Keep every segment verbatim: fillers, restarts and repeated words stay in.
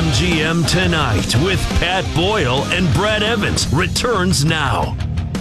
BetMGM Tonight with Pat Boyle and Brad Evans returns now.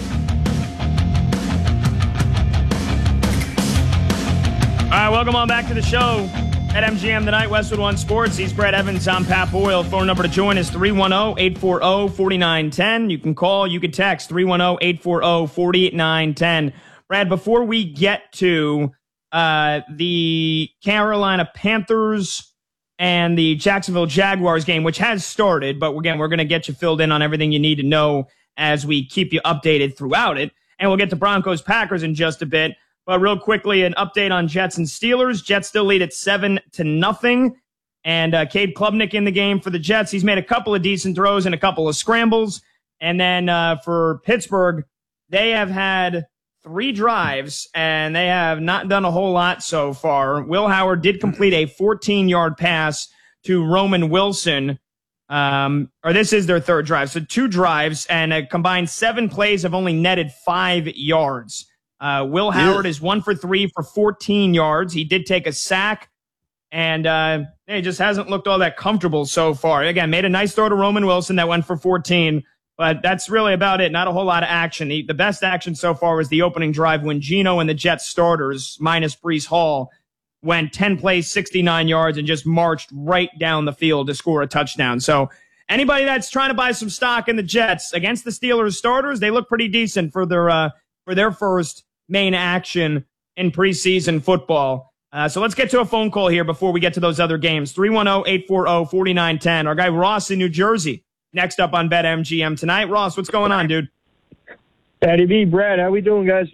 All right, welcome on back to the show. At M G M Tonight, Westwood One Sports. He's Brad Evans. I'm Pat Boyle. Phone number to join is three one zero, eight four zero, four nine one zero. You can call, you can text three one zero, eight four zero, four nine one zero. Brad, before we get to uh, the Carolina Panthers and the Jacksonville Jaguars game, which has started, but again, we're going to get you filled in on everything you need to know as we keep you updated throughout it. And we'll get to Broncos Packers in just a bit. But real quickly, an update on Jets and Steelers. Jets still lead at seven to nothing. And uh, Cade Klubnik in the game for the Jets. He's made a couple of decent throws and a couple of scrambles. And then uh, for Pittsburgh, they have had three drives, and they have not done a whole lot so far. Will Howard did complete a fourteen-yard pass to Roman Wilson. Um, or this is their third drive. So two drives, and a combined seven plays have only netted five yards. Uh, Will Howard yeah. is one for three for fourteen yards. He did take a sack, and uh, he just hasn't looked all that comfortable so far. Again, made a nice throw to Roman Wilson that went for fourteen, but that's really about it. Not a whole lot of action. The, the best action so far was the opening drive when Geno and the Jets starters, minus Breece Hall, went ten plays, sixty-nine yards, and just marched right down the field to score a touchdown. So anybody that's trying to buy some stock in the Jets against the Steelers starters, they look pretty decent for their uh, for their first main action in preseason football. Uh, so let's get to a phone call here before we get to those other games. three one zero, eight four zero, four nine one zero. Our guy Ross in New Jersey next up on BetMGM Tonight. Ross, what's going on, dude? Patty B, Brad, how we doing, guys?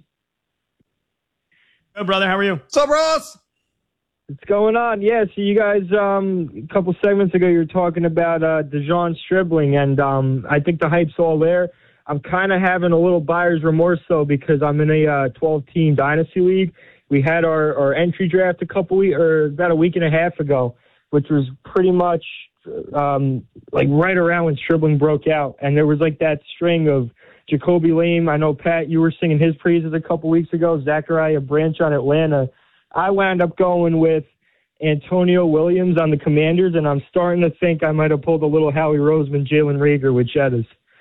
Good, brother. How are you? What's up, Ross? What's going on? Yeah, so you guys, um, a couple segments ago, you were talking about uh, Dejon Stribling, and um, I think the hype's all there. I'm kind of having a little buyer's remorse, though, because I'm in a uh, twelve-team dynasty league. We had our, our entry draft a couple weeks, or about a week and a half ago, which was pretty much um, like right around when Stribling broke out. And there was like that string of Jacoby Lame. I know, Pat, you were singing his praises a couple weeks ago. Zachariah Branch on Atlanta. I wound up going with Antonio Williams on the Commanders, and I'm starting to think I might have pulled a little Howie Roseman, Jalen Reagor with Cheddars.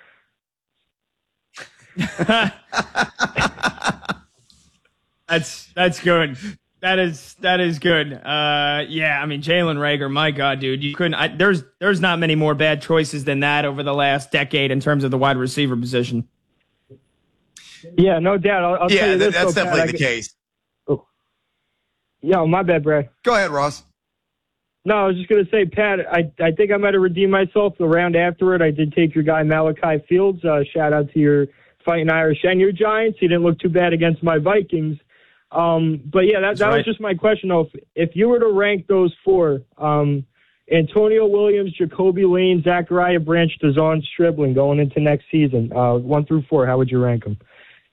that's that's good. That is that is good. Uh, yeah, I mean Jalen Reagor, my God, dude, you couldn't. I, there's there's not many more bad choices than that over the last decade in terms of the wide receiver position. Yeah, no doubt. I'll, I'll yeah, tell you this, that's though, definitely Pat, the I, case. Oh, yeah, my bad, Brad. Go ahead, Ross. No, I was just gonna say, Pat. I I think I might have redeemed myself the round after it. I did take your guy Malachi Fields. Uh, shout out to your Fighting Irish and your Giants. He didn't look too bad against my Vikings. Um, but yeah, that, that right. was just my question. Though, if, if you were to rank those four, um, Antonio Williams, Jacoby Lane, Zachariah Branch, Dejon Stribling going into next season, uh, one through four, how would you rank them?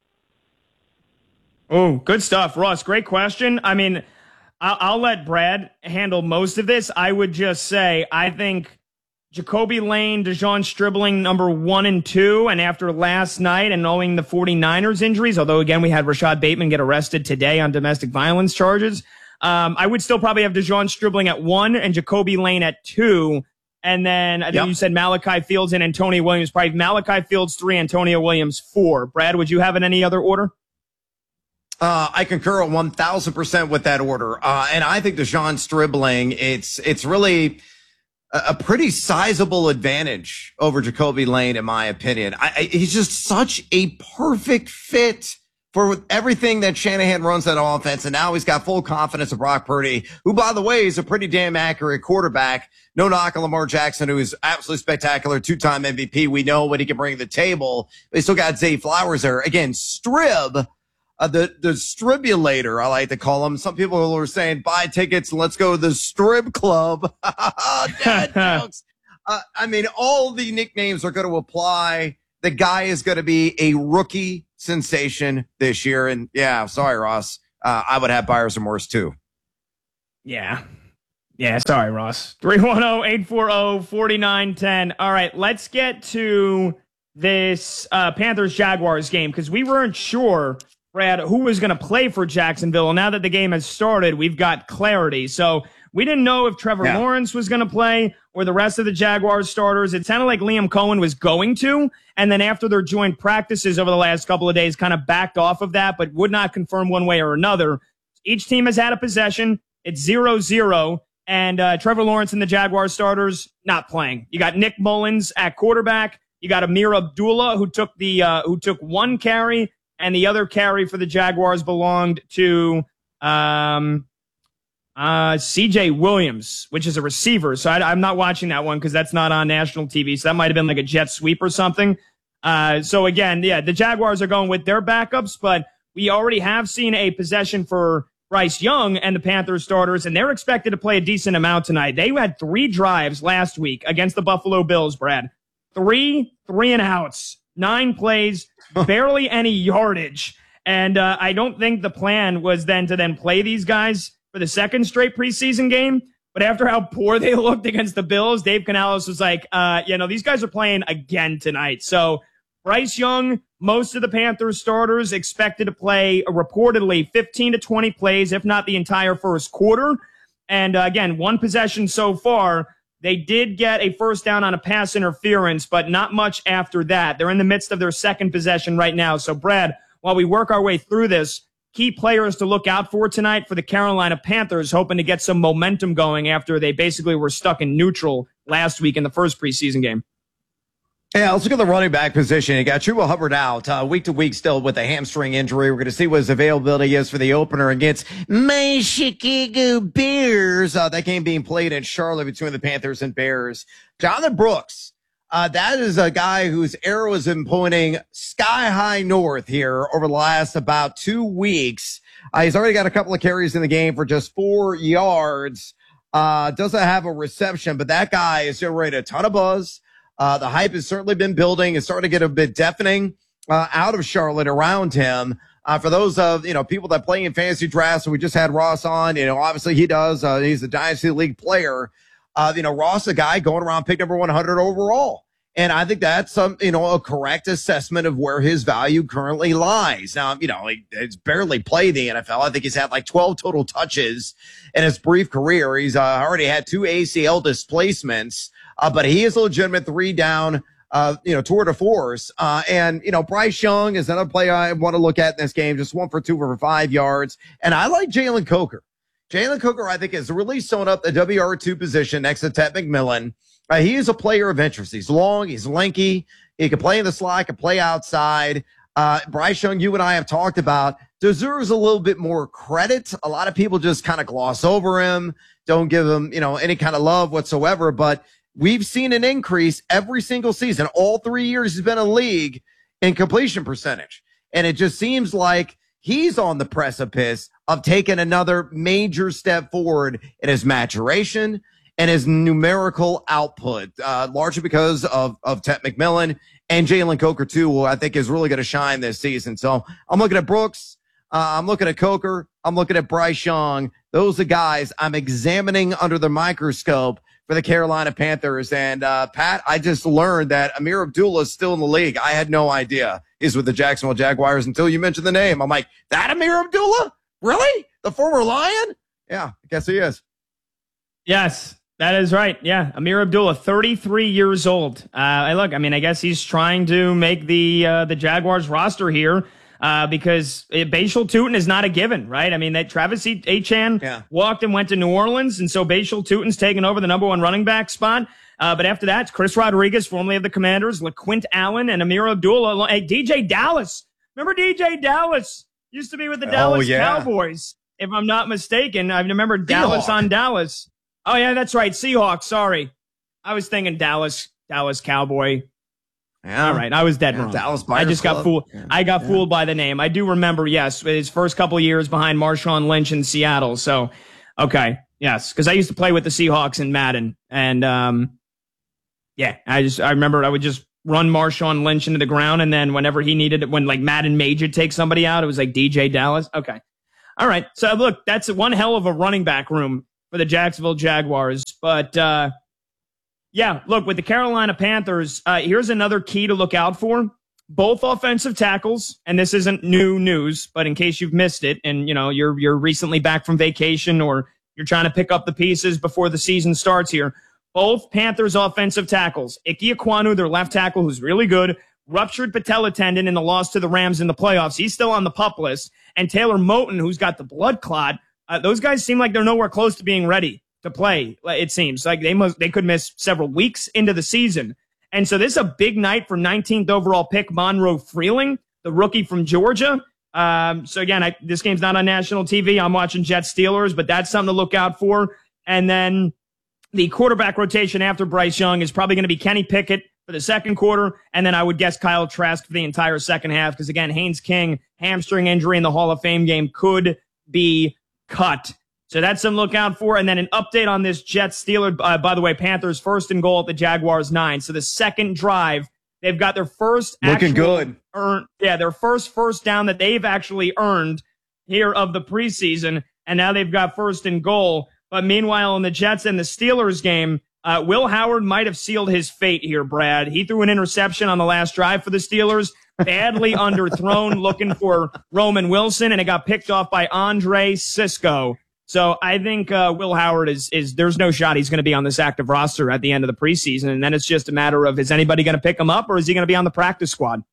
Oh, good stuff, Ross. Great question. I mean, I'll, I'll let Brad handle most of this. I would just say I think Jacoby Lane, Dejon Stribling, number one and two. And after last night and knowing the 49ers injuries, although, again, we had Rashad Bateman get arrested today on domestic violence charges, um, I would still probably have Dejon Stribling at one and Jacoby Lane at two. And then I think yep. you said Malachi Fields and Antonio Williams. Probably Malachi Fields three, Antonio Williams four. Brad, would you have in any other order? Uh, I concur one thousand percent with that order. Uh, and I think Dejon Stribling, it's it's really a pretty sizable advantage over Jacoby Lane, in my opinion. I, I, he's just such a perfect fit for everything that Shanahan runs that offense. And now he's got full confidence of Brock Purdy, who, by the way, is a pretty damn accurate quarterback. No knock on Lamar Jackson, who is absolutely spectacular, two-time M V P. We know what he can bring to the table. They still got Zay Flowers there. Again, Strib, Uh, the, the Stribulator, I like to call him. Some people are saying, buy tickets and let's go to the Strib Club. Dad jokes. Uh, I mean, all the nicknames are going to apply. The guy is going to be a rookie sensation this year. And yeah, sorry, Ross. Uh, I would have buyer's remorse too. Yeah. Yeah, sorry, Ross. three one zero, eight four zero, four nine one zero. All right, let's get to this uh, Panthers-Jaguars game because we weren't sure, Brad, who was going to play for Jacksonville. And now that the game has started, we've got clarity. So we didn't know if Trevor Yeah. Lawrence was going to play or the rest of the Jaguars starters. It sounded like Liam Cohen was going to, and then after their joint practices over the last couple of days, kind of backed off of that, but would not confirm one way or another. Each team has had a possession. It's zero zero, and uh, Trevor Lawrence and the Jaguars starters not playing. You got Nick Mullins at quarterback. You got Amir Abdullah, who took the uh, who took one carry, and the other carry for the Jaguars belonged to um, uh, C J Williams, which is a receiver. So I, I'm not watching that one because that's not on national T V. So that might have been like a jet sweep or something. Uh, so again, yeah, the Jaguars are going with their backups, but we already have seen a possession for Bryce Young and the Panthers starters, and they're expected to play a decent amount tonight. They had three drives last week against the Buffalo Bills, Brad. Three, three and outs, nine plays, barely any yardage. And uh, I don't think the plan was then to then play these guys for the second straight preseason game. But after how poor they looked against the Bills, Dave Canales was like, uh, you know, these guys are playing again tonight. So Bryce Young, most of the Panthers starters expected to play reportedly fifteen to twenty plays, if not the entire first quarter. And uh, again, one possession so far. They did get a first down on a pass interference, but not much after that. They're in the midst of their second possession right now. So, Brad, while we work our way through this, key players to look out for tonight for the Carolina Panthers, hoping to get some momentum going after they basically were stuck in neutral last week in the first preseason game. Yeah, let's look at the running back position. You got Chuba Hubbard out uh, week to week still with a hamstring injury. We're going to see what his availability is for the opener against my Chicago Bears. Uh, that game being played in Charlotte between the Panthers and Bears. Jonathan Brooks, uh, that is a guy whose arrow has been pointing sky high north here over the last about two weeks. Uh, he's already got a couple of carries in the game for just four yards. Uh, doesn't have a reception, but that guy is generating a ton of buzz. Uh, the hype has certainly been building. It's starting to get a bit deafening uh, out of Charlotte around him. Uh, for those of, you know, people that play in fantasy drafts, so we just had Ross on, you know, obviously he does. Uh, he's a Dynasty League player. Uh, you know, Ross, a guy going around pick number one hundred overall. And I think that's some, you know, a correct assessment of where his value currently lies. Now, you know, he, he's barely played the N F L. I think he's had like twelve total touches in his brief career. He's uh, already had two A C L displacements. Uh, but he is a legitimate three down, uh, you know, tour de force. Uh, and, you know, Bryce Young is another player I want to look at in this game. Just one for two for five yards. And I like Jalen Coker. Jalen Coker, I think, has really sewn up the W R two position next to Ted McMillan. Uh, he is a player of interest. He's long. He's lanky. He can play in the slot, can play outside. Uh, Bryce Young, you and I have talked about, deserves a little bit more credit. A lot of people just kind of gloss over him, don't give him, you know, any kind of love whatsoever. But we've seen an increase every single season, all three years he's been in the league, in completion percentage. And it just seems like he's on the precipice of taking another major step forward in his maturation and his numerical output, uh, largely because of, of Ted McMillan and Jalen Coker, too, who I think is really going to shine this season. So I'm looking at Brooks. Uh, I'm looking at Coker. I'm looking at Bryce Young. Those are guys I'm examining under the microscope for the Carolina Panthers. And, uh, Pat, I just learned that Amir Abdullah is still in the league. I had no idea he's with the Jacksonville Jaguars until you mentioned the name. I'm like, that Amir Abdullah? Really? The former Lion? Yeah, I guess he is. Yes, that is right. Yeah, Amir Abdullah, thirty-three years old. Uh, I look, I mean, I guess he's trying to make the uh, the Jaguars roster here. Uh, because uh, Bashal Tutin is not a given, right? I mean, that Travis Etienne yeah. walked and went to New Orleans, and so Bashal Tutin's taken over the number one running back spot. Uh, but after that, it's Chris Rodriguez, formerly of the Commanders, LaQuint Allen, and Amir Abdullah. Hey, D J Dallas. Remember D J Dallas? Used to be with the Dallas oh, yeah. Cowboys, if I'm not mistaken. I remember Dallas Seahawk. on Dallas. Oh, yeah, that's right. Seahawks, sorry. I was thinking Dallas, Dallas Cowboy. Yeah. All right, I was dead yeah, wrong. Dallas I just Club. got fooled. Yeah. I got yeah. fooled by the name. I do remember, yes, his first couple years behind Marshawn Lynch in Seattle. So, okay, yes, because I used to play with the Seahawks in Madden, and um, yeah, I just I remember I would just run Marshawn Lynch into the ground, and then whenever he needed it, when like Madden made you take somebody out, it was like D J Dallas. Okay, all right. So look, that's one hell of a running back room for the Jacksonville Jaguars, but. uh Yeah, look, with the Carolina Panthers, uh, here's another key to look out for. Both offensive tackles, and this isn't new news, but in case you've missed it and, you know, you're you're recently back from vacation or You're trying to pick up the pieces before the season starts here. Both Panthers offensive tackles, Ike Ekwonu, their left tackle, who's really good, ruptured patella tendon in the loss to the Rams in the playoffs. He's still on the PUP list. And Taylor Moton, who's got the blood clot, uh, those guys seem like they're nowhere close to being ready to play, it seems. Like they must, they could miss several weeks into the season. And so this is a big night for nineteenth overall pick Monroe Freeling, the rookie from Georgia. Um, so again, I, this game's not on national T V. I'm watching Jets Steelers, but that's something to look out for. And then the quarterback rotation after Bryce Young is probably going to be Kenny Pickett for the second quarter, and then I would guess Kyle Trask for the entire second half, because again, Haynes King, hamstring injury in the Hall of Fame game, could be cut. So that's something to look out for. And then an update on this Jets Steelers, uh, by the way, Panthers first and goal at the Jaguars nine. So the second drive, they've got their first looking good. Earn, yeah, their first first down that they've actually earned here of the preseason, and now they've got first and goal. But meanwhile, in the Jets and the Steelers game, Uh, Will Howard might have sealed his fate here, Brad. He threw an interception on the last drive for the Steelers, badly underthrown, looking for Roman Wilson, and it got picked off by Andre Cisco. So I think uh, Will Howard is, is there's no shot he's going to be on this active roster at the end of the preseason, and then it's just a matter of, is anybody going to pick him up, or is he going to be on the practice squad?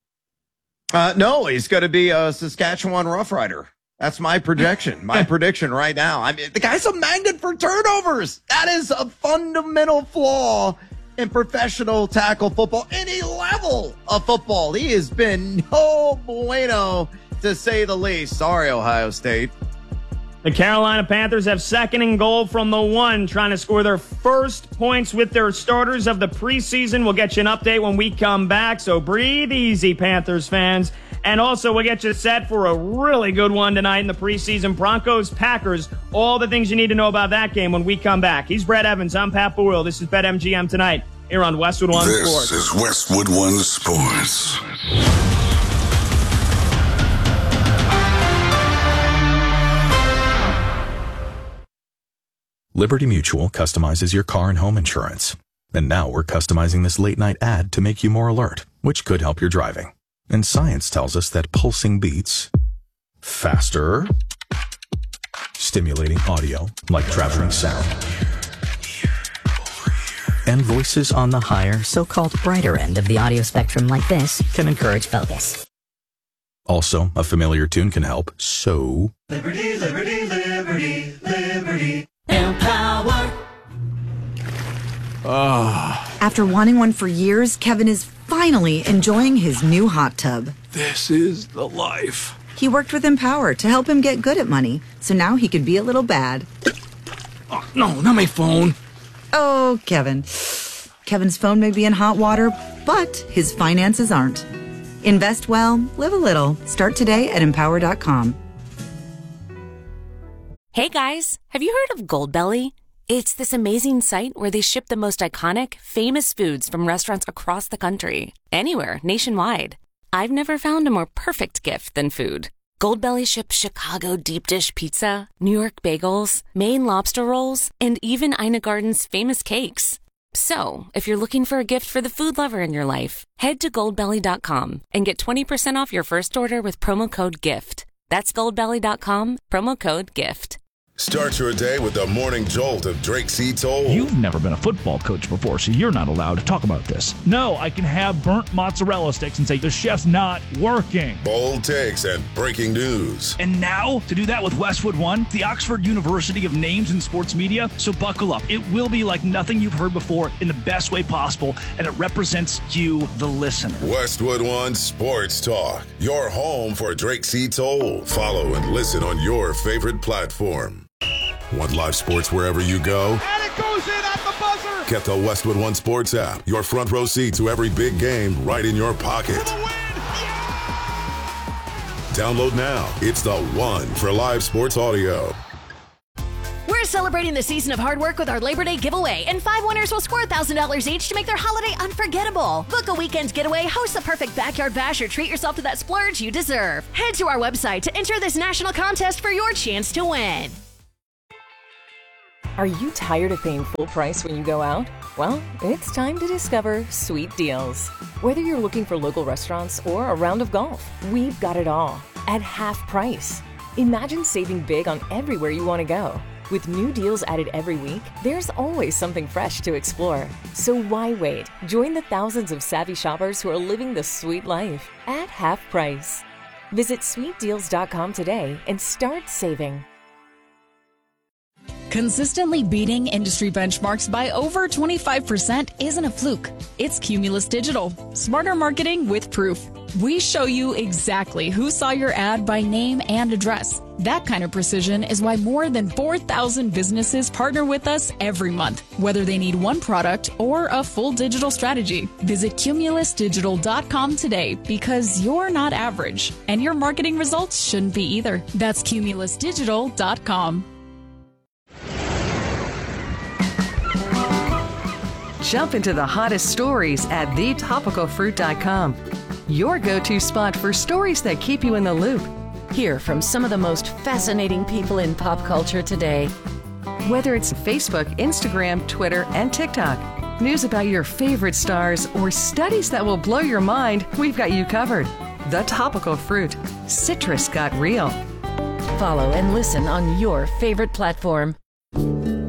Uh, no, he's going to be a Saskatchewan Rough Rider. That's my projection, my prediction right now. I mean, the guy's a magnet for turnovers. That is a fundamental flaw in professional tackle football, any level of football. He has been no bueno, to say the least. Sorry, Ohio State. The Carolina Panthers have second and goal from the one, trying to score their first points with their starters of the preseason. We'll get you an update when we come back, so breathe easy, Panthers fans. And also, we'll get you set for a really good one tonight in the preseason. Broncos-Packers, all the things you need to know about that game when we come back. He's Brett Evans. I'm Pat Boyle. This is BetMGM Tonight here on Westwood One this Sports. This is Westwood One Sports. Liberty Mutual customizes your car and home insurance. And now we're customizing this late-night ad to make you more alert, which could help your driving. And science tells us that pulsing beats faster, stimulating audio like traveling sound, and voices on the higher, so-called brighter end of the audio spectrum like this can encourage focus. Also, a familiar tune can help, so... Liberty, liberty, liberty, liberty. Empower. Ah. After wanting one for years, Kevin is finally enjoying his new hot tub. This is the life. He worked with Empower to help him get good at money, so now he could be a little bad. Oh, no, not my phone. Oh, Kevin. Kevin's phone may be in hot water, but his finances aren't. Invest well, live a little. Start today at empower dot com. Hey guys, have you heard of Goldbelly? It's this amazing site where they ship the most iconic, famous foods from restaurants across the country, anywhere, nationwide. I've never found a more perfect gift than food. Goldbelly ships Chicago deep dish pizza, New York bagels, Maine lobster rolls, and even Ina Garden's famous cakes. So, if you're looking for a gift for the food lover in your life, head to goldbelly dot com and get twenty percent off your first order with promo code GIFT. That's goldbelly dot com, promo code GIFT. Start your day with the morning jolt of Drake C. Toll. You've never been a football coach before, so you're not allowed to talk about this. No, I can have burnt mozzarella sticks and say the chef's not working. Bold takes and breaking news. And now, to do that with Westwood One, the Oxford University of Names in Sports Media. So buckle up. It will be like nothing you've heard before in the best way possible, and it represents you, the listener. Westwood One Sports Talk, your home for Drake C. Toll. Follow and listen on your favorite platform. Want live sports wherever you go? And it goes in at the buzzer! Get the Westwood One Sports app. Your front row seat to every big game right in your pocket. Yeah! Download now. It's the one for live sports audio. We're celebrating the season of hard work with our Labor Day giveaway, and five winners will score one thousand dollars each to make their holiday unforgettable. Book a weekend getaway, host the perfect backyard bash, or treat yourself to that splurge you deserve. Head to our website to enter this national contest for your chance to win. Are you tired of paying full price when you go out? Well, it's time to discover Sweet Deals. Whether you're looking for local restaurants or a round of golf, we've got it all at half price. Imagine saving big on everywhere you want to go. With new deals added every week, there's always something fresh to explore. So why wait? Join the thousands of savvy shoppers who are living the sweet life at half price. Visit sweet deals dot com today and start saving. Consistently beating industry benchmarks by over twenty-five percent isn't a fluke. It's Cumulus Digital. Smarter marketing with proof. We show you exactly who saw your ad by name and address. That kind of precision is why more than four thousand businesses partner with us every month, whether they need one product or a full digital strategy. Visit Cumulus Digital dot com today because you're not average, and your marketing results shouldn't be either. That's Cumulus Digital dot com. Jump into the hottest stories at the topical fruit dot com. Your go-to spot for stories that keep you in the loop. Hear from some of the most fascinating people in pop culture today. Whether it's Facebook, Instagram, Twitter, and TikTok, news about your favorite stars, or studies that will blow your mind, we've got you covered. The Topical Fruit. Citrus got real. Follow and listen on your favorite platform.